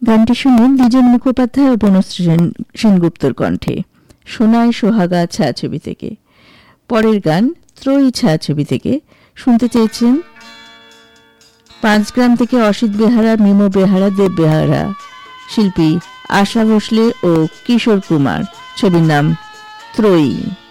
গানটি শুনুন দ্বিজন মুখোপাধ্যায় ও বনশ্রী সেনগুপ্তর কণ্ঠে। সোনায় সোহাগা ছায়াছবি থেকে। পরের গান ত্রয়ী ছায়াছবি থেকে। শুনতে চেয়েছেন পাঁচগ্রাম থেকে অসিত বেহারা, মিমো বেহারা, দেব বেহারা, শিল্পী আশা ভোসলে ও কিশোর কুমার। ছবির নাম ত্রয়ী।